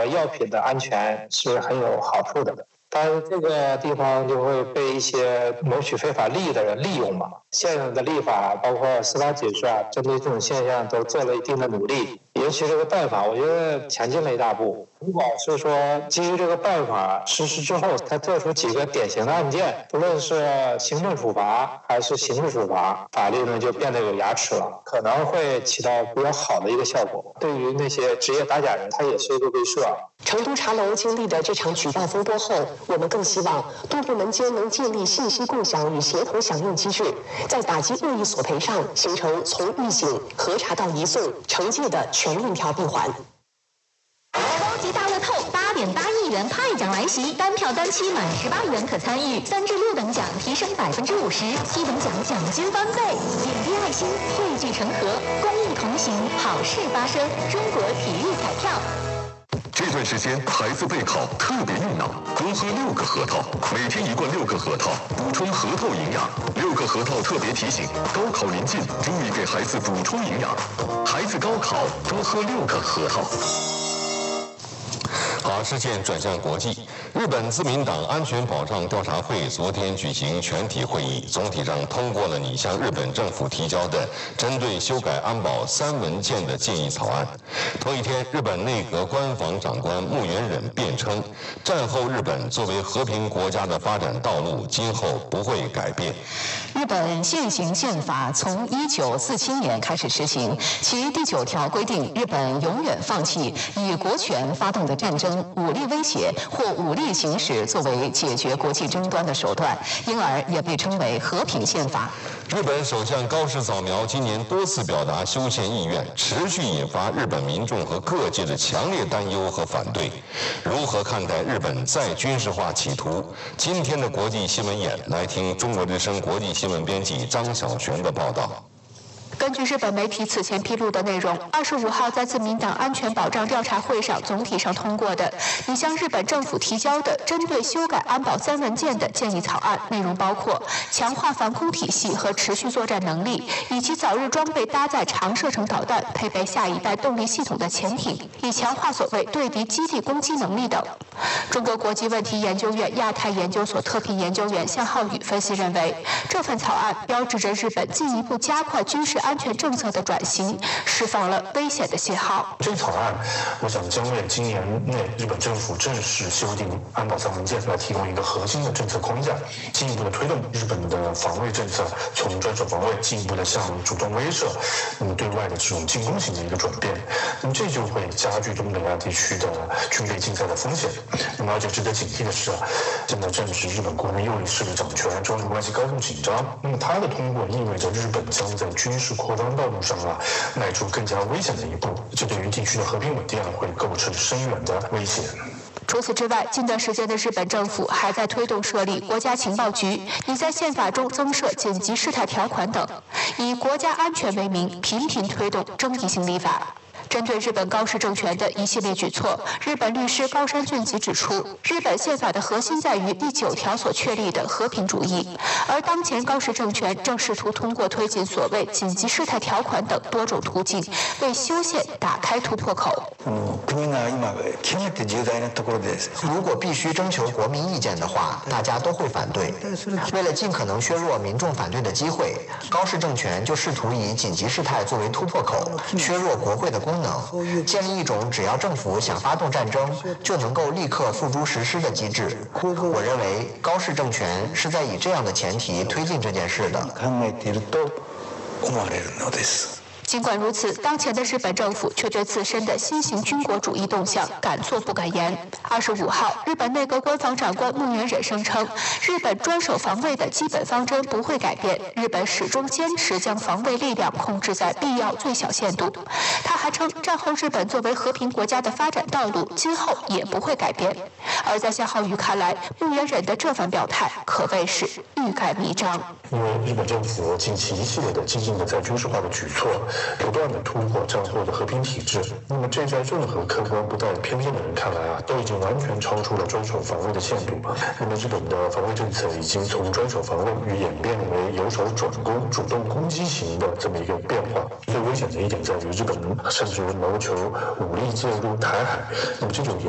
和药品的安全是很有好处的。但是这个地方就会被一些谋取非法利益的人利用嘛。现有的立法包括司法解释啊，针对这种现象都做了一定的努力。尤其这个办法，我觉得前进了一大步。如果是说基于这个办法实施之后，他做出几个典型的案件，不论是行政处罚还是刑事处罚，法律呢就变得有牙齿了，可能会起到比较好的一个效果。对于那些职业打假人，他也是一个威慑。 成都茶楼经历的这场举报风波后，我们更希望多部门间能建立信息共享与协同响应机制，在打击恶意索赔上形成从预警、核查到移送、惩戒的全链条闭环。 高级大乐透8.8亿元派奖来袭，单票单期满18元可参与，3至6等奖提升50%，7等奖奖金翻倍。点滴爱心，汇聚成河，公益同行，好事发生。中国体育彩票。 这段时间孩子备考特别用脑，多喝6个核桃，每天1罐6个核桃，补充核桃营养。6个核桃特别提醒：高考临近，注意给孩子补充营养。孩子高考多喝6个核桃。 好，视线转向国际。日本自民党安全保障调查会昨天举行全体会议，总体上通过了拟向日本政府提交的针对修改安保3文件的建议草案。同一天，日本内阁官房长官木原忍辩称，战后日本作为和平国家的发展道路今后不会改变。 日本现行宪法从1947年开始实行，其第9条规定，日本永远放弃以国权发动的战争、武力威胁或武力行使作为解决国际争端的手段，因而也被称为和平宪法。 日本首相高市早苗今年多次表达修宪意愿，持续引发日本民众和各界的强烈担忧和反对。如何看待日本再军事化企图？今天的国际新闻眼，来听中国之声国际新闻编辑张晓璇的报道。 根据日本媒体此前披露的内容，25号在自民党安全保障调查会上总体上通过的拟向日本政府提交的针对修改安保3文件的建议草案，内容包括强化防空体系和持续作战能力，以及早日装备搭载长射程导弹、配备下一代动力系统的潜艇，以强化所谓对敌基地攻击能力等。中国国际问题研究院亚太研究所特聘研究员向浩宇分析认为，这份草案标志着日本进一步加快军事安全政策的转型，释放了危险的信号。 这草案，我想将为今年内日本政府正式修订安保3文件来提供一个核心的政策框架，进一步的推动日本的防卫政策从专守防卫进一步的向主动威慑，对外的这种进攻型的一个转变。那么这就会加剧东北亚地区的军备竞赛的风险。那么而且值得警惕的是，现在正是日本国内右翼势力掌权，中日关系高度紧张。那么它的通过意味着日本将在军事扩张道路上迈出更加危险的一步，这对于地区的和平稳定会构成深远的威胁。 除此之外，近段时间的日本政府还在推动设立国家情报局，以在宪法中增设紧急事态条款等，以国家安全为名，频频推动争议性立法。针对日本高市政权的一系列举措，日本律师高山俊吉指出，日本宪法的核心在于第9条所确立的和平主義，而当前高市政权正试图通过推进所谓紧急事态条款等多种途径，为修宪打开突破口。 如果必须征求国民意见的话，大家都会反对。为了尽可能削弱民众反对的机会，高市政权就试图以紧急事态作为突破口，削弱国会的功能，建立一种只要政府想發動戰爭，就能夠立刻付諸實施的機制。我認為高市政權是在以這樣的前提推進這件事的。 尽管如此，当前的日本政府却对自身的新型军国主义动向敢做不敢言。25号，日本内阁官房长官木原忍声称，日本专守防卫的基本方针不会改变，日本始终坚持将防卫力量控制在必要最小限度。他还称，战后日本作为和平国家的发展道路今后也不会改变。而在向浩宇看来，木原忍的这番表态可谓是欲盖弥彰。 因为日本政府近期一系列的激进的在军事化的举措，不断的突破战后的和平体制，那么这在任何客观不带偏见的人看来都已经完全超出了专守防卫的限度。那么日本的防卫政策已经从专守防卫演变为由守转攻、主动攻击型的这么一个变化。最危险的一点在于，日本甚至谋求武力介入台海，那么这种